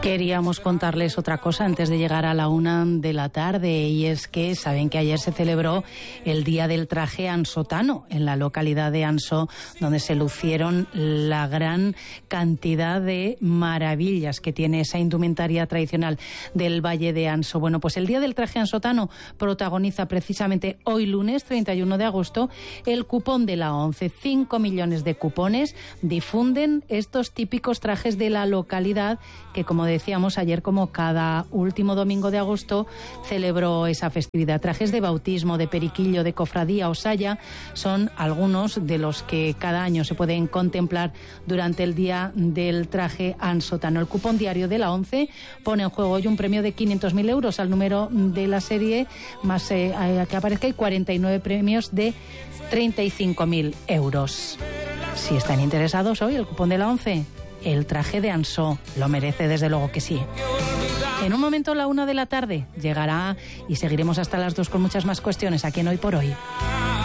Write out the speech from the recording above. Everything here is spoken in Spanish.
Queríamos contarles otra cosa antes de llegar a la 1 de la tarde, y es que saben que ayer se celebró el Día del Traje ansotano en la localidad de Anso, donde se lucieron la gran cantidad de maravillas que tiene esa indumentaria tradicional del Valle de Anso. Bueno, pues el Día del Traje ansotano protagoniza precisamente hoy lunes 31 de agosto el cupón de la ONCE. 5 millones de cupones difunden estos típicos trajes de la localidad que, como decíamos ayer, como cada último domingo de agosto, celebró esa festividad. Trajes de bautismo, de periquillo, de cofradía o saya son algunos de los que cada año se pueden contemplar durante el Día del Traje ansotano. El cupón diario de la ONCE pone en juego hoy un premio de 500.000 euros al número de la serie más que aparezca, y 49 premios de 35.000 euros. Si están interesados hoy, el cupón de la ONCE, el traje de Anso, lo merece desde luego que sí. En un momento, la 1 de la tarde llegará y seguiremos hasta las 2 con muchas más cuestiones aquí en Hoy por Hoy.